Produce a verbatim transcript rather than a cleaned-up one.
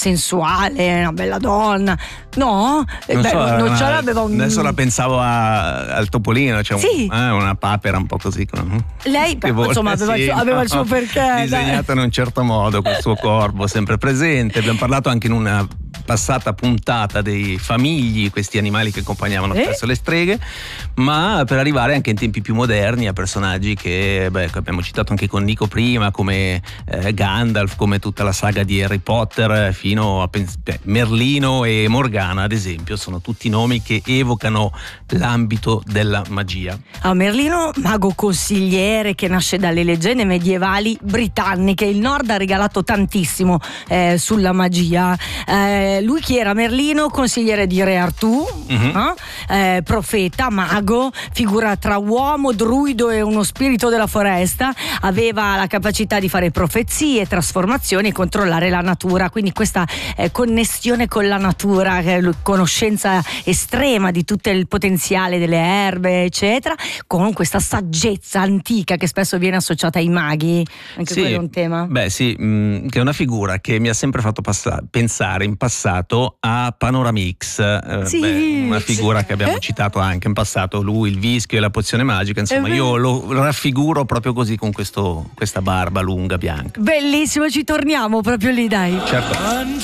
sensuale, una bella donna. No? Non Beh, so, non ce ma l'aveva un... adesso la pensavo a- al topolino, cioè Sì. un- eh, una papera un po' così. con- Lei, che beh, vuole, insomma, aveva, il sì, suo, aveva il suo no, perché. dai. disegnata in un certo modo, col suo corpo sempre presente. Abbiamo parlato anche in una passata puntata dei famigli, questi animali che accompagnavano Eh? spesso le streghe, ma per arrivare anche in tempi più moderni a personaggi che, beh, che abbiamo citato anche con Nico prima, come eh, Gandalf, come tutta la saga di Harry Potter, fino a pens- beh, Merlino e Morgana, ad esempio, sono tutti nomi che evocano l'ambito della magia. Ah, Merlino, mago consigliere che nasce dalle leggende medievali britanniche. Il Nord ha regalato tantissimo eh, sulla magia. Eh, lui chi era? Merlino, consigliere di Re Artù, Mhm. eh, profeta, mago, figura tra uomo, druido e uno spirito della foresta. Aveva la capacità di fare profezie, trasformazioni e controllare la natura. Quindi questa eh, connessione con la natura, eh, conoscenza estrema di tutto il potenziale delle erbe, eccetera, con questa saggezza antica che spesso viene associata ai maghi. Anche Sì, quello è un tema. Beh, sì, mh, che è una figura che mi ha sempre fatto passa- pensare in passato a Panoramix, eh, Sì, beh, una figura sì. che abbiamo Eh? citato anche in passato, lui, il vischio e la pozione magica. Insomma, È vero. io lo raffiguro proprio così, con questo, questa barba lunga bianca. Bellissimo, ci torniamo proprio lì, dai. Certo.